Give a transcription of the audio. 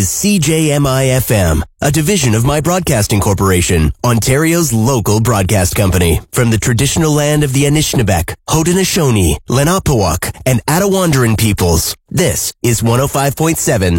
CJMI-FM, a division of My Broadcasting Corporation, Ontario's local broadcast company. From the traditional land of the Anishinaabeg, Haudenosaunee, Lenapehouk, and Attawandaron peoples, this is 105.7